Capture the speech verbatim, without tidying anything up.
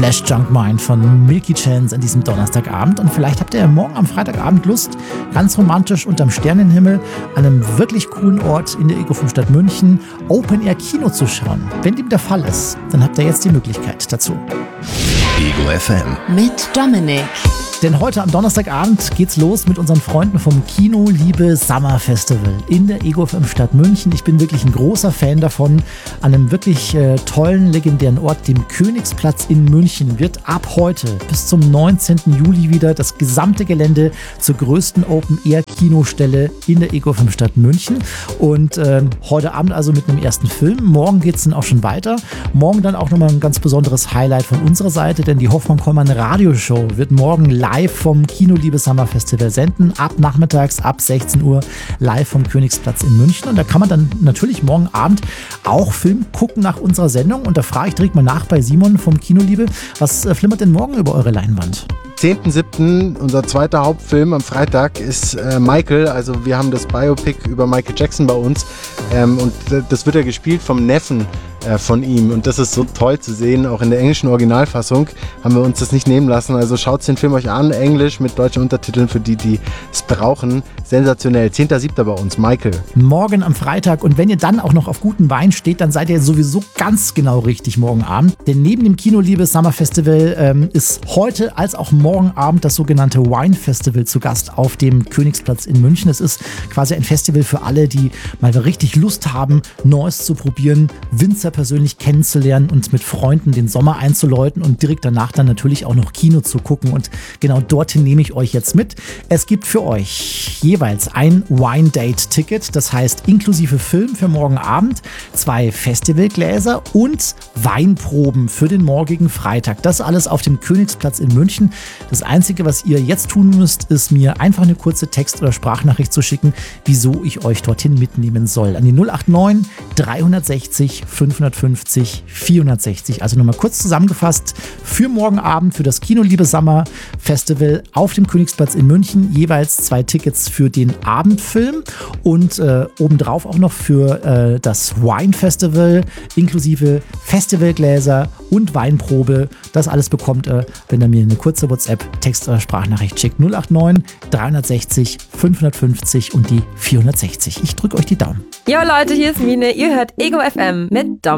Slash Junk Mind von Milky Chance an diesem Donnerstagabend. Und vielleicht habt ihr ja morgen am Freitagabend Lust, ganz romantisch unterm Sternenhimmel an einem wirklich coolen Ort in der Ego fünf Stadt München Open-Air-Kino zu schauen. Wenn dem der Fall ist, dann habt ihr jetzt die Möglichkeit dazu. Ego F M mit Dominik. Denn heute am Donnerstagabend geht's los mit unseren Freunden vom Kino Liebe Summer Festival in der Ego fünf Stadt München. Ich bin wirklich ein großer Fan davon. An einem wirklich äh, tollen, legendären Ort, dem Königsplatz in München, wird ab heute bis zum neunzehnten Juli wieder das gesamte Gelände zur größten Open-Air-Kinostelle in der Ego fünf Stadt München. Und äh, heute Abend also mit einem ersten Film. Morgen geht's dann auch schon weiter. Morgen dann auch nochmal ein ganz besonderes Highlight von unserer Seite, denn die Hoffmann-Kollmann-Radioshow wird morgen live live vom Kino Liebe Summer Festival senden, ab nachmittags, ab sechzehn Uhr, live vom Königsplatz in München. Und da kann man dann natürlich morgen Abend auch Film gucken nach unserer Sendung. Und da frage ich direkt mal nach bei Simon vom Kino Liebe, was äh, flimmert denn morgen über eure Leinwand? zehnten siebten unser zweiter Hauptfilm am Freitag ist äh, Michael, also wir haben das Biopic über Michael Jackson bei uns ähm, und das wird ja gespielt vom Neffen äh, von ihm und das ist so toll zu sehen, auch in der englischen Originalfassung haben wir uns das nicht nehmen lassen, also schaut den Film euch an, Englisch mit deutschen Untertiteln für die, die es brauchen, sensationell, zehnten siebten bei uns, Michael. Morgen am Freitag und wenn ihr dann auch noch auf guten Wein steht, dann seid ihr sowieso ganz genau richtig morgen Abend, denn neben dem Kino Liebe Summer Festival ähm, ist heute als auch morgen Morgen Abend das sogenannte Wine Festival zu Gast auf dem Königsplatz in München. Es ist quasi ein Festival für alle, die mal richtig Lust haben, Neues zu probieren, Winzer persönlich kennenzulernen und mit Freunden den Sommer einzuläuten und direkt danach dann natürlich auch noch Kino zu gucken. Und genau dorthin nehme ich euch jetzt mit. Es gibt für euch jeweils ein Wine-Date-Ticket, das heißt inklusive Film für morgen Abend, zwei Festivalgläser und Weinproben für den morgigen Freitag. Das alles auf dem Königsplatz in München. Das Einzige, was ihr jetzt tun müsst, ist mir einfach eine kurze Text- oder Sprachnachricht zu schicken, wieso ich euch dorthin mitnehmen soll. An die null acht neun dreihundertsechzig fünfhundertfünfzig vierhundertsechzig. Also nochmal kurz zusammengefasst, für morgen Abend, für das Kino Liebe Summer Festival auf dem Königsplatz in München, jeweils zwei Tickets für den Abendfilm und äh, obendrauf auch noch für äh, das Wine Festival, inklusive Festivalgläser und Weinprobe. Das alles bekommt ihr, wenn ihr mir eine kurze WhatsApp, Text- oder Sprachnachricht schickt. null acht neun dreihundertsechzig fünfhundertfünfzig und die vierhundertsechzig. Ich drücke euch die Daumen. Jo Leute, hier ist Mine. Ihr hört Ego F M mit Dom.